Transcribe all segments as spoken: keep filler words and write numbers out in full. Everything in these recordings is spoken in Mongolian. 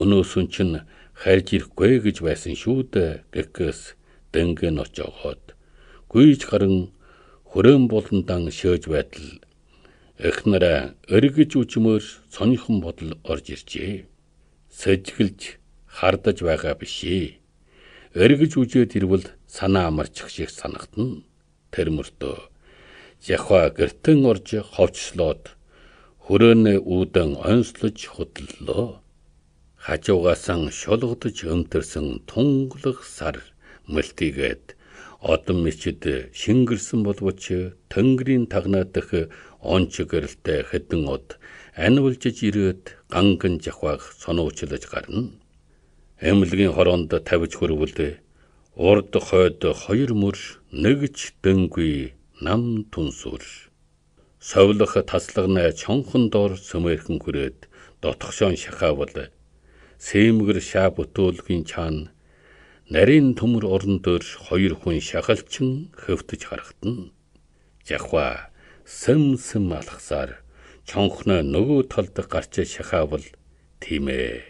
Өнөөсөн чинь хайрж ирэхгүй гэж байсан шүү дээ гэхээс дэнгэн очоогоод гүйж харан хүрэн болондан шөөж байтал эхнэрээ эргэж үжмөр сонирхон бодол орж иржээ. Сэжгэлж хардаж байгаа бишээ. Эргэж үжээд ирвэл санаа амарчих шиг санагдана. Тэр мөртөө Жахва гертэн орж ховчлоод хүрээний үүдэн онцлож хөдлөлөө. Хажуугаасан шулгадж өмтөрсөн тунгалаг сар мэлтигээд одон мичид шингэрсэн боловч Тэнгэрийн тагнаад дэх онч гэрэлтэй хэдэн од анивалжж ирээд ганган Жахваг сонуучлаж гарна. Эмнэлгийн хороонд тавьж хөрвөл урд хойд хоёр мөр нэгж дэнгүй нам түнсүр. Совлох таслагнаа чонхон дор сөмөрхөн хүрээд дотгошон шахаавал сэмгэр шаа бүтүүлгийн чаана нарийн төмөр орон дээр хоёр хүн шахалчин хөвтөж харагдана. Жахва сэм сэм алхасаар чонхноо нөгөө талд гарч шахаавал тийм ээ.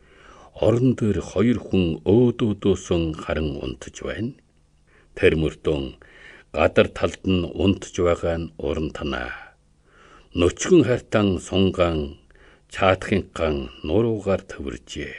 Орон дээр хоёр хүн өөдөөдөөсөн харан унтж байна. Тэр мөртөө гадар талд нь унтж байгаа нь уран танаа. Нөчгөн хартан сунгаан чаатхинкан нуруугаар төвөржээ.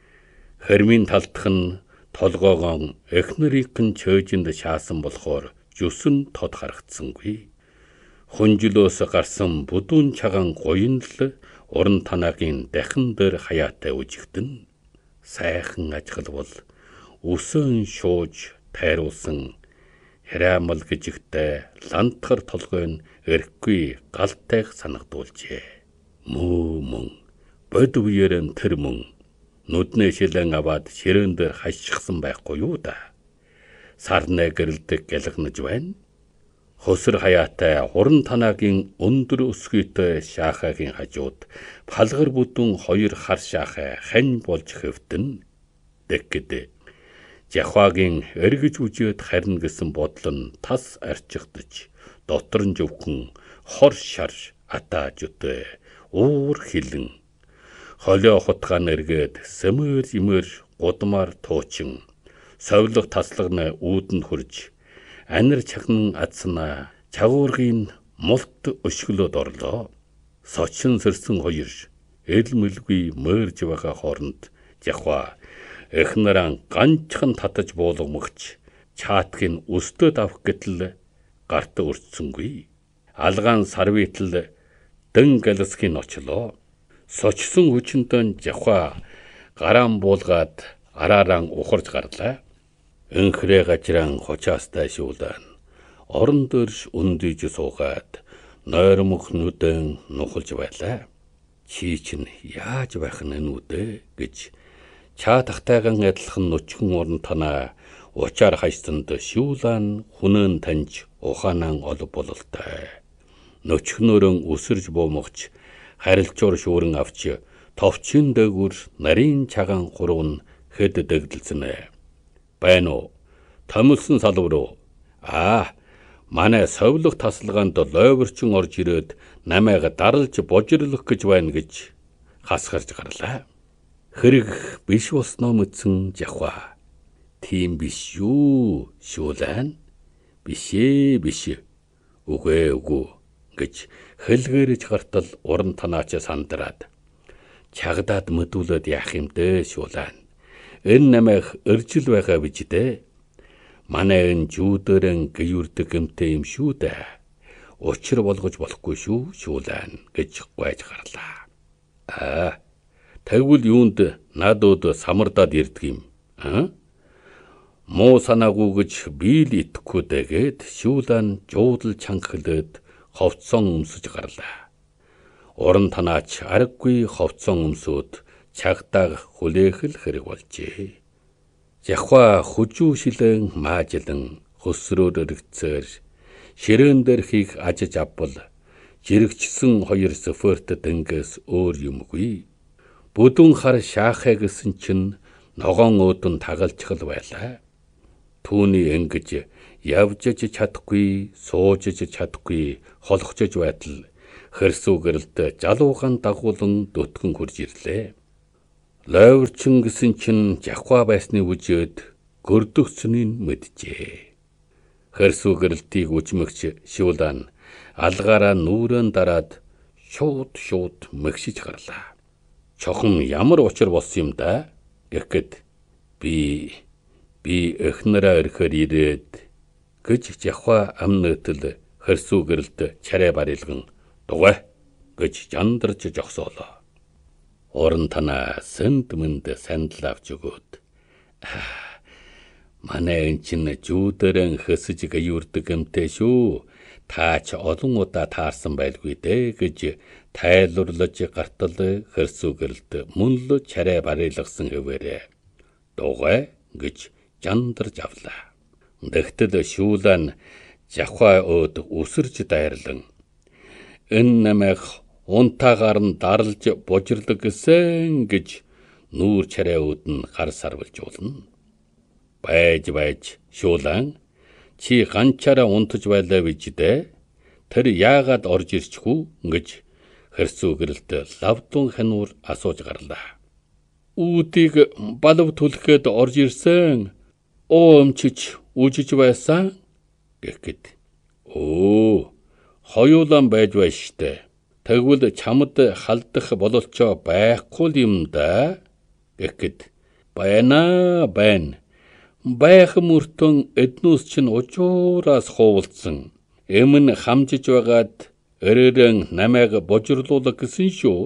Хэрмийн талдах нь толгоогон эхнэрийн чөөжинд шаасан болохоор жүсэн тод харагдсангүй. Хүнжлөөс гарсан будуун чаган гоёнл уран танаагийн дахин дээр хаяатай үжигдэн. Сайхан ажиглавал өсөн шууж тайруулсан храмал гжигтэй лантгар толгойн эрхгүй галтайг санагдуулжээ. Мөө мөн бод үеэрэн тэр мөн нүднээ шилэн аваад ширээн дээр хашчихсан байхгүй юу да. Сарнаа гэрэлдэг гялгнаж байна. Хөсөр хаяатай уран танаагийн өндөр өсгийтэй шаахагийн хажууд палгар бүдүүн хоёр хар шаахай хань болж хөвтөн. Дэггэд Жахвагийн эргэж үжээд харна гэсэн бодол нь тас арчигдж дотор нь зөвхөн хор шар атааж өтөө уур хилэн холио хотгаан эргээд сэмэр имэр гудмаар туучин совлог таслагна үүдэнд хурж анир чагнан адсна чагуургийн мулт өшгөлөд орлоо. Сочин сэрсэн хоёр элмэлгүй мөрж байгаа хооронд Жахва эхнэрэн ганчхан татаж буулгамгч чаатгийн өстөд авах гэтэл гарт өрцсөнгүй. Алгаан сарвитл дэн галсхийн очлоо. Сочсон хүчнтэн Жахва гараан буулгаад арааран ухарж гарлаа. Энхрээ гажраан хочаастай шуулан орон дөрш өндийж суугаад нойрмох нүдэн нухалж байлаа. Чи чинь яаж байх нь нүдэ гэж чаатахтайган адилхан нөчгөн уран танаа учаар хайстанд шүүлан хүнэн таньж ухаанан ол бололтой. Нөчгнөрөн өсөрж буумгч харилцуур шүүрэн авч товчин дээгүр нарийн чаган хуруун хэд дэгдэлцэнэ. Байна уу? Томилсон салвар уу? Аа, манай совлох тасалгаанд лойворчин орж ирээд намайг даралж божирлох гэж байна гэж хасгарч гарлаа. Хэрэг биш болсноо мэдсэн Жахва. Тийм биш юу, шүүлэн? Бишээ, биш. Үгүй үгүй гэж хэлгэрэж гартал уран танаач сандраад. Чагдаад мэдүүлээд яах юм дээ, шүүлэн? Энэ намайг өржил байгаа бич дээ. Манай энэ жүүдэрэн гүйрдэг юмтэй юм шүү дээ. Учир болгож болохгүй шүү, шүүлэн гэж гуйж гарлаа. Аа, тэгвэл юунд надад самардаад ирдэг юм? Аа? Муу санаагүй гэж бийл итгэхгүй дэгээд шүүлэн жуудал чангалээд ховцсон өмсөж гарлаа. Уран танаач аргагүй ховцсон өмсөд чагтааг хүлээхэл хэрэг болжээ. Жахва хүжүү шилэн маажлан хөсрөөр өргцээр ширээн дээр хийх ажиж авбал жирэгчсэн хоёр сеферт дэнгээс өөр юмгүй. Бүдүүн хар шаахаа гэсэн чинь ногоон өөдөн тагалжхал байлаа. Түүний ингэж явжж чадахгүй, суужж чадахгүй, холхожж байтал хэрсүү гэрэлд жалуугаан дагуулan дөтгөн хурж ирлээ. Лойварчин гэсэн чинь жахва байсны үжээд гөрдөгцнийг мэджээ. Херсүү гэрэлтийг үжмэгч Шиулан алгаараа нүүрэн дараад шууд шууд мэгшиж гарлаа. Чохон ямар учир болсон юм да гэхэд би би эхнэрээ ирэхээр ирээд гэж жахва амнэтэл херсүү гэрэлт чарэ барилган дугай гэж жандарч жогсоолоо. Орон танаа сэнд мэнд сандал авч өгөөд манай эн чин жүүдэрэн хөсөж гаюурдаг юмтэй шүү. Та ч олон удаа таарсан байлгүй дээ гэж тайлурлаж гартал херсүү гэрэлт мөн л чарэ барилгасан хэвээрээ дугай гэж жандарж авлаа. Тэгтэл Шиулан жахва өөд үсэрж дайрлан энэ намайг унтаагаар нь дарлж божирлог гэсэн гэж нүүр чарэ өөд нь гар сарвалжуулна. Байж байж Шиулан чи ганчаараа унтаж байлаа гэж дээ. Тэр яагаад орж ирчихв гэж херсүү гэрэлт лавдун хануур асууж гарлаа. Үүдийг балав түлхээд орж ирсэн. Оомчиж үжиж байсан гэхэд өө хоёулан байж байж штэ. Тэгвэл чамд халдах бололцоо байхгүй юм да гэхэд байна байна. Байх мөртөн эднүүс чинь ужуураас хуулсан. Эмн хамжиж байгаад өрөөрэн намайг божирлуулах гэсэн шүү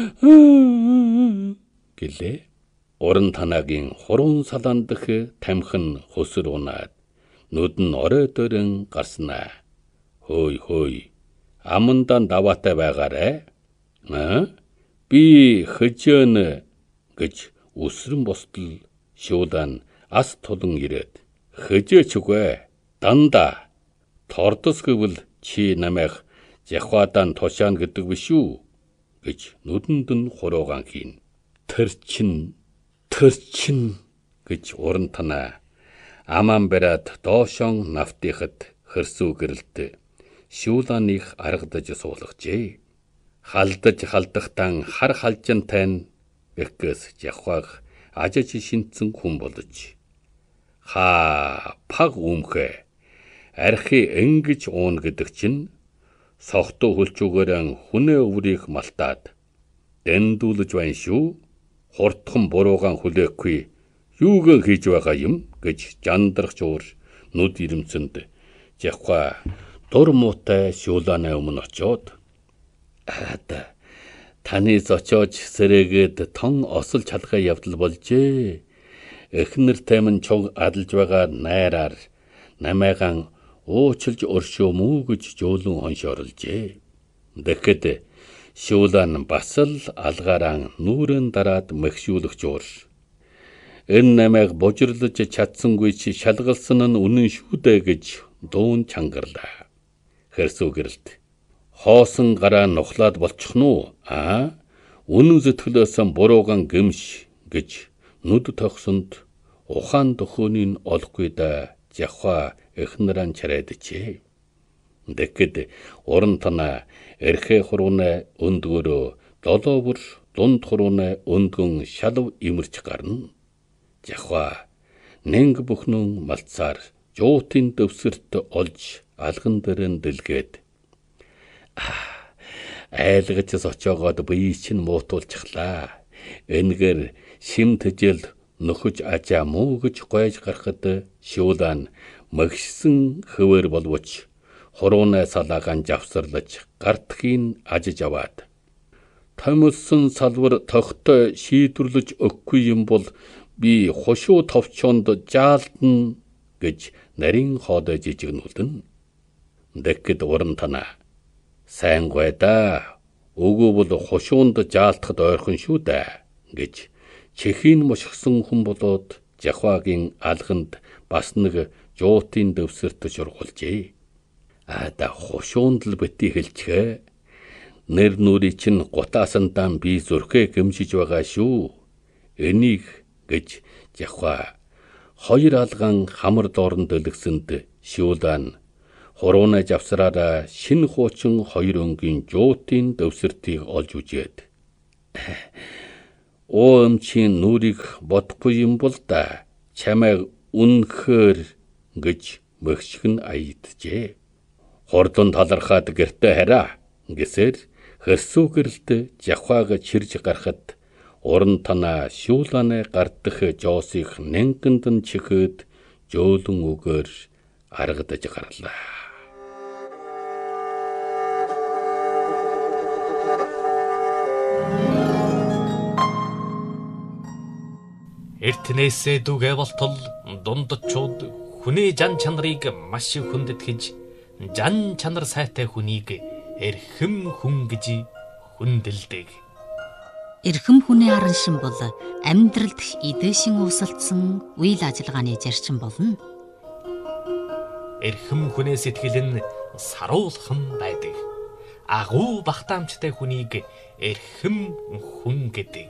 гэлээ. Орон танагийн хурун салан дэх тамхин хөсөр унаад нүд нь оройдорон гарснаа. Хөөй хөөй амандан даваатай байгаарэ. Аа би хөжөөнө гэж үсрэн бостол Шиулан ас тулан ирээд хөжөөч үгүй дандаа тордос гэвэл чи намайг жахвадан тушаан гэдэг биш үү гэж нүдэнд нь хуруугаан хийн. Тэр чин тэр чин гэж уран танаа аман бараад доошон навтихад херсүү гэрэлт Шиуланых аргадаж суулгажээ. Халдаж халдахтан хар халжинтай нь гэхээс жахваг ажиж шинцэн хүн болж ха паг өмхэ архи ингэж уун гэдэг чинь сохтуу хөлчүүгээрэн хүнээ өврийг малтаад дэндүүлж байна шүү. Хурдхан буруугаан хүлээхгүй юугэн хийж байгаа юм гэж жандарч уур нүд ирэмцэнд жахва дур муутай Шиуланы өмнө очоод ада таны зочоож сэрэгэд тон осол чалгай явдал болжээ. Эхнэртэй минь чуг адалж байгаа найраар намайгаан уучлж өршөө мүү гэж жөөлөн хоншоорлжээ. Тэгэхэд Шиулан бас л алгаараа нүүрэн дараад мэгшүүлэгч уур. Энэ намайг божирлж чадсангүй чи шалгалсан нь үнэн шүү дээ гэж дуун чангарлаа. Херсүү гэрэлт хоосон гараа нухлаад болчих нь уу? Аа үнэн зүтгэлөөс буруугаан гэмш гэж нүд тогсонд ухаан дөхөөний олохгүй да жахва эхнэрэн чарайдчээ. Тэгэхэд уран танаа эрхэ хурууна өндгөрөө долоовор дунд хурууна өндгөн шалав имэрч гарна. Жахва нэнг бүхнэн малцаар жуутын дэвсэрт олж алган дээрэн дэлгээд айлгаж сочоогоод бие чинь муутуулчихлаа. Энэгээр шим тэжэл нөхөж ажаа муугж гойж гарахад Шиулан мэгшсэн хөвөр болвоч хурууна салаагаан завсарлаж гартхийн ажиж аваад томилсон салвар тогтой шийдвэрлэж өгөхгүй юм бол би хошуу товчонд жаалдна гэж нарийн хоодой жижигнүүлэн. Тэгэхэд уран танаа сайн гойда өгөө бол хошуунд жаалтахад ойрхон шүү дээ гэж чихийн мушгсан хүн болоод жахвагийн алганд бас нэг жуутын дэвсэрт шургуулжээ. Ада хошуунд л бити хэлчихэ. Нэр нүри чинь гутаасандаа би зүрхээ гэмшиж байгаа шүү. Энийг гэж жахва хоёр алган хамар доорн дэлгэсэнд Шиулан хурууна завсраараа шин хуучин хоёр өнгийн жуутын дэвсэртийг олж үжээд уу өмчийн нүрийг бодохгүй юм бол да чамайг үнэхээр гэж мөгшгөн аяйджээ. Хурдан талархаад гэртээ хараа гэсээр хэрсүү гэрэлд жавхааг чирж гарахад уран танаа шүүланэ гардах Жосих нэнгэнтэн чихэд жөөлөн үгээр аргадаж гарлаа. Эртнээсээ дүгэ болтол дундчууд хүний жан чанарыг маш их хүндэтгэж жан чанар сайтай хүнийг эрхэм хүн гэж хүндэлдэг. Эрхэм хүний аран шин бол амьдралд эдээшин үүсэлдсэн үйл ажиллагааны зарчим болно. Эрхэм хүний сэтгэл нь саруулхан байдаг. Агуу багтаамжтай хүнийг эрхэм хүн гэдэг.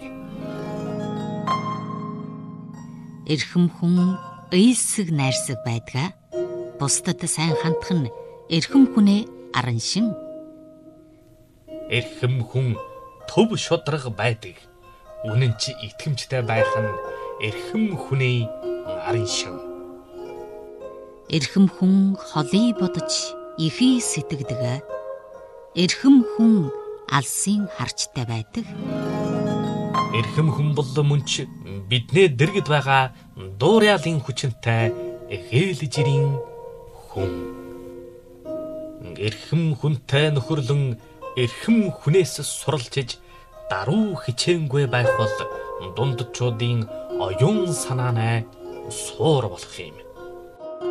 Эрхэм хүн ыйсэг найрсаг байдгаа. Бусдад сайн хандах нь эрхэм хүнээ аран шин. Эрхэм хүн төв шудраг байдаг. Үнэн чи итгэмжтэй байх нь эрхэм хүний аран шин. Эрхэм хүн холыг бодож ихий сэтгэдэг. Эрхэм хүн алсын харчтай байдаг. Эрхэм хүн бол мөн ч биднээ дэргэд байгаа дуурайлын хүчинтэй эхээл жирийн хүн. Эрхэм хүнтэй нөхөрлөн эрхэм хүнээс суралцж даруй хичээнгүй байх бол дундчуудын оюун санаанаа суур болох юм.